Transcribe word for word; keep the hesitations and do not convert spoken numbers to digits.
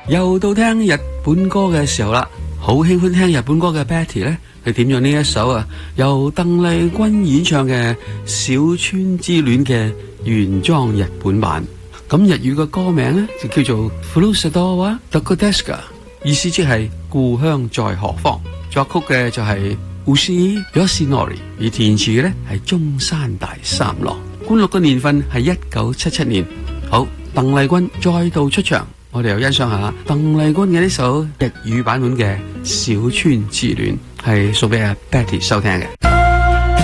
又到聽日本歌嘅時候啦，好喜歡聽日本歌嘅 Betty 呢，佢點咗呢一首啊，由鄧麗君演唱嘅《小川之戀》嘅原裝日本版。咁日語嘅歌名呢，就叫做 Furusato Dokodesu， 意思即係故鄉在何方。作曲嘅就係 Ushi Yoshinori， 而填詞嘅呢係中山大三郎。觀錄嘅年份係一九七七年。好，鄧麗君再度出場，我哋又欣賞下鄧麗君嘅呢首日語版本嘅《小川之戀》，係送俾阿 Betty 收聽嘅。